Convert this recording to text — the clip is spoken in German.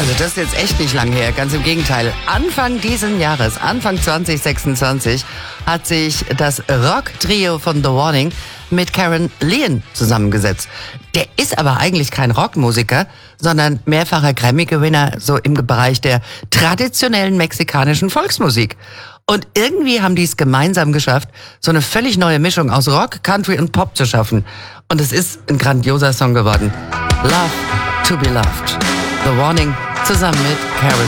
Also das ist jetzt echt nicht lang her, ganz im Gegenteil. Anfang diesen Jahres, Anfang 2026, hat sich das Rock-Trio von The Warning mit Karen Leon zusammengesetzt. Der ist aber eigentlich kein Rockmusiker, sondern mehrfacher Grammy-Gewinner so im Bereich der traditionellen mexikanischen Volksmusik. Und irgendwie haben die es gemeinsam geschafft, so eine völlig neue Mischung aus Rock, Country und Pop zu schaffen. Und es ist ein grandioser Song geworden. Love to be Loved. The Warning zusammen mit Karen